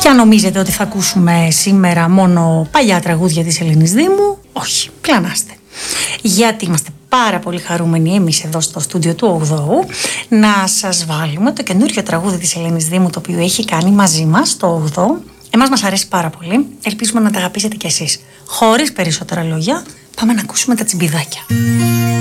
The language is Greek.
Και αν νομίζετε ότι θα ακούσουμε σήμερα μόνο παλιά τραγούδια της Ελένης Δήμου, όχι, πλανάστε. Γιατί είμαστε πάρα πολύ χαρούμενοι εμείς εδώ στο στούντιο του 8ου να σας βάλουμε το καινούριο τραγούδι της Ελένης Δήμου, το οποίο έχει κάνει μαζί μας το 8ο. Εμάς μας αρέσει πάρα πολύ, ελπίζουμε να τα αγαπήσετε κι εσείς. Χωρίς περισσότερα λόγια, πάμε να ακούσουμε τα τσιμπιδάκια.